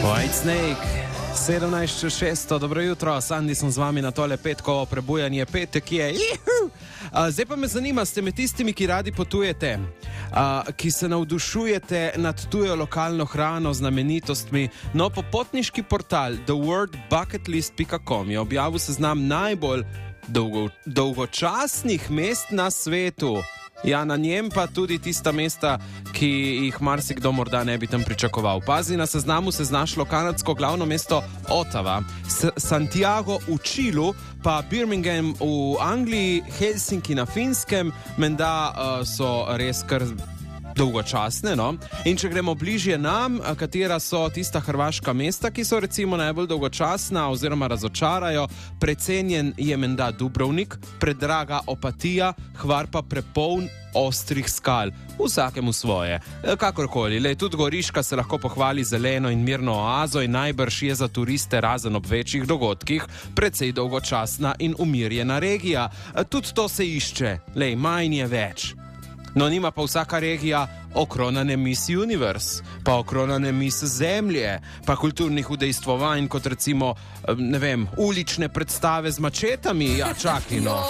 Whitesnake, 17.6, dobro jutro, Sandi sem z vami na tole petkovo prebujanje, petek je, zdaj pa me zanima, ste med tistimi, ki radi potujete, ki se navdušujete nad tujo lokalno hrano, znamenitostmi, no popotniški portal theworldbucketlist.com je objavil seznam najbolj dolgočasnih mest na svetu. Ja, na njem pa tudi tista mesta, ki jih marsikdo morda ne bi tam pričakoval. Pazi, na seznamu se znašlo kanadsko glavno mesto Ottawa, Santiago v Čilu, pa Birmingham v Angliji, Helsinki na Finskem, menda so res kar dolgočasne, no? In če gremo bližje nam, katera so tista hrvaška mesta, ki so recimo najbolj dolgočasna oziroma razočarajo, precenjen je menda Dubrovnik, predraga Opatija, Hvar pa prepoln ostrih skal, vsakemu svoje. Kakorkoli, tudi Goriška se lahko pohvali zeleno in mirno oazo in najbrž je za turiste razen ob večjih dogodkih precej dolgočasna in umirjena regija. Tudi to se išče, manj je več. No, nima pa vsaka regija okronane Miss Universe, pa okronane Miss Zemlje, pa kulturnih udejstvovanj, kot recimo, ulične predstave z mačetami. Ja, čakaj, no.